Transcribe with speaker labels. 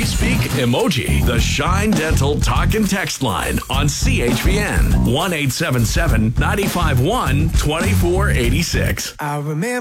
Speaker 1: Speak emoji. The Shine Dental Talk and Text line on CHVN 1-877-951-2486.
Speaker 2: I remember